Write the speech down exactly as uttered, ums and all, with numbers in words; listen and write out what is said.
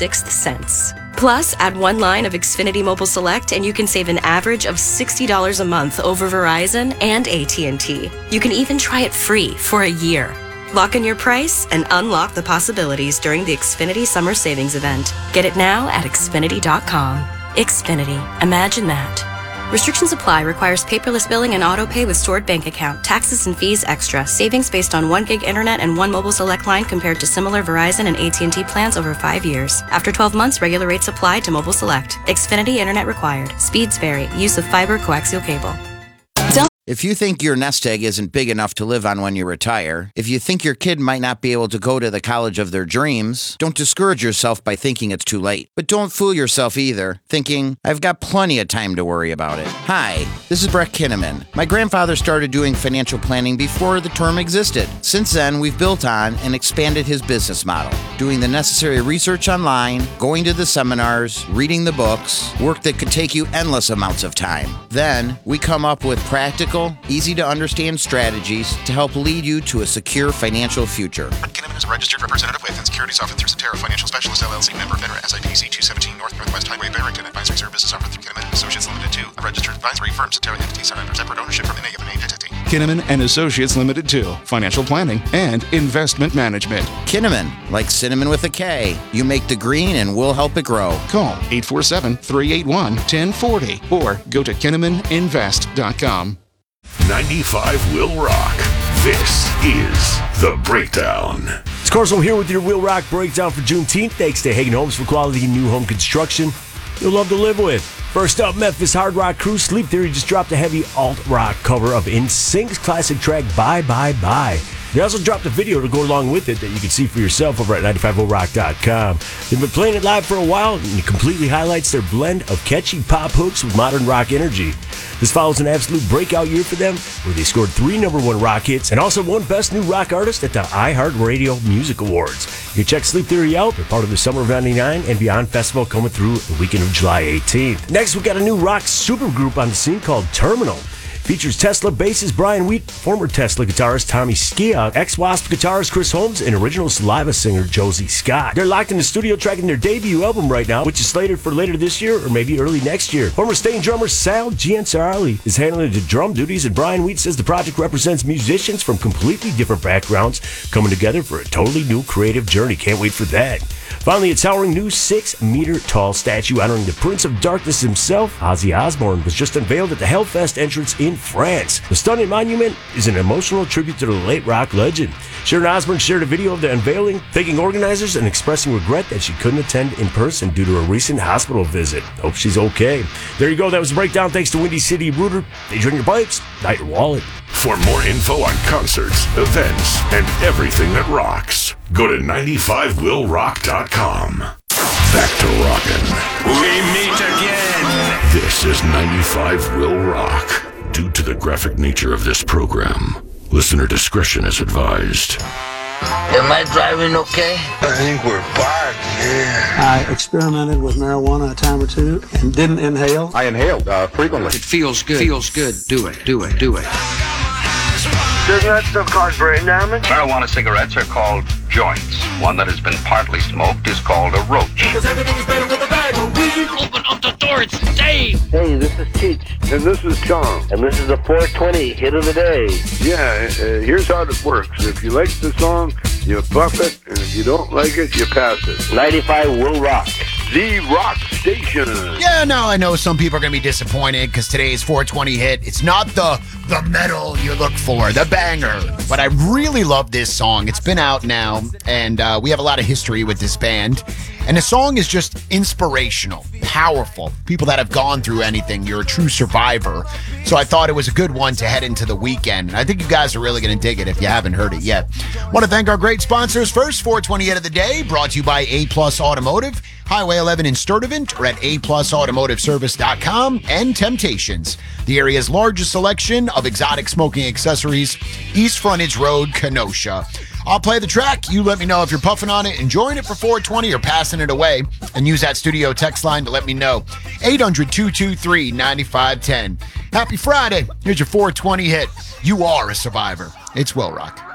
sixth sense. Plus, add one line of Xfinity Mobile Select and you can save an average of sixty dollars a month over Verizon and A T and T. You can even try it free for a year. Lock in your price and unlock the possibilities during the Xfinity Summer Savings Event. Get it now at Xfinity dot com. Xfinity. Imagine that. Restrictions apply. Requires paperless billing and auto pay with stored bank account. Taxes and fees extra. Savings based on one gig internet and one mobile select line compared to similar Verizon and A T and T plans over five years. After twelve months, regular rates apply to mobile select. Xfinity internet required. Speeds vary. Use of fiber coaxial cable. If you think your nest egg isn't big enough to live on when you retire, if you think your kid might not be able to go to the college of their dreams, don't discourage yourself by thinking it's too late. But don't fool yourself either, thinking, I've got plenty of time to worry about it. Hi, this is Brett Kinnaman. My grandfather started doing financial planning before the term existed. Since then, we've built on and expanded his business model, doing the necessary research online, going to the seminars, reading the books, work that could take you endless amounts of time. Then, we come up with practical, easy-to-understand strategies to help lead you to a secure financial future. Brett Kinnaman is a registered representative with and securities offered through Cetera Financial Specialist, L L C, member FINRA, S I P C two seventeen North Northwest Highway, Barrington. Advisory services offered through Kinnaman and Associates Limited two, a registered advisory firm. Cetera entities are under separate ownership from any of the named entity. Kinnaman and Associates Limited two, financial planning and investment management. Kinnaman, like cinnamon with a K. You make the green and we'll help it grow. Call eight four seven, three eight one, one zero four zero or go to kinnaman invest dot com. ninety-five will rock. This is The Breakdown. It's Carson here with your Will Rock Breakdown for Juneteenth. Thanks to Hagen Homes for quality new home construction you'll love to live with. First up, Memphis hard rock crew Sleep Theory just dropped a heavy alt-rock cover of N Sync's classic track Bye Bye Bye. They also dropped a video to go along with it that you can see for yourself over at ninety-five will rock dot com. They've been playing it live for a while, and it completely highlights their blend of catchy pop hooks with modern rock energy. This follows an absolute breakout year for them, where they scored three number one rock hits and also won Best New Rock Artist at the iHeartRadio Music Awards. You can check Sleep Theory out. They're part of the Summer of ninety-nine and Beyond Festival coming through the weekend of July eighteenth. Next, we've got a new rock supergroup on the scene called Terminal. Features Tesla bassist Brian Wheat, former Tesla guitarist Tommy Skia, ex-Wasp guitarist Chris Holmes, and original Saliva singer Josie Scott. They're locked in the studio tracking their debut album right now, which is slated for later this year or maybe early next year. Former Stain drummer Sal Giansarelli is handling the drum duties, and Brian Wheat says the project represents musicians from completely different backgrounds coming together for a totally new creative journey. Can't wait for that. Finally, a towering new six-meter-tall statue honoring the Prince of Darkness himself, Ozzy Osbourne, was just unveiled at the Hellfest entrance in France. The stunning monument is an emotional tribute to the late rock legend. Sharon Osbourne shared a video of the unveiling, thanking organizers and expressing regret that she couldn't attend in person due to a recent hospital visit. Hope she's okay. There you go. That was the breakdown. Thanks to Windy City Rooter. They join your pipes, not your wallet. For more info on concerts, events, and everything that rocks, go to ninety-five will rock dot com. Back to rockin'. We meet again. This is ninety-five will rock. Due to the graphic nature of this program, listener discretion is advised. Am I driving okay? I think we're parked, yeah. I experimented with marijuana a time or two and didn't inhale. I inhaled uh, frequently. It feels good. Feels good. Do it. Do it. Do it. Doesn't that stuff cause brain damage? Marijuana cigarettes are called joints. One that has been partly smoked is called a roach. Because everything's better with a bag of weed. Open up the door, it's Dave. Hey, this is Cheech. And this is Tom. And this is the four twenty hit of the day. Yeah, uh, here's how it works. If you like the song, you buff it, and if you don't like it, you pass it. ninety-five will rock. The rock station. Yeah, now I know some people are going to be disappointed because today's four twenty hit, it's not the the metal you look for, the banger. But I really love this song. It's been out now, and uh, we have a lot of history with this band. And the song is just inspirational, powerful. People that have gone through anything, you're a true survivor. So I thought it was a good one to head into the weekend. And I think you guys are really going to dig it if you haven't heard it yet. Want to thank our great sponsors. First, four twenty hit of the day, brought to you by A Plus Automotive, Highway eleven in Sturtevant, or at a plus automotive service dot com, and Temptations, the area's largest selection of exotic smoking accessories, East Frontage Road, Kenosha. I'll play the track. You let me know if you're puffing on it, enjoying it for four twenty, or passing it away. And use that studio text line to let me know. eight hundred, two two three, nine five one zero. Happy Friday. Here's your four twenty hit. You are a survivor. It's Will Rock.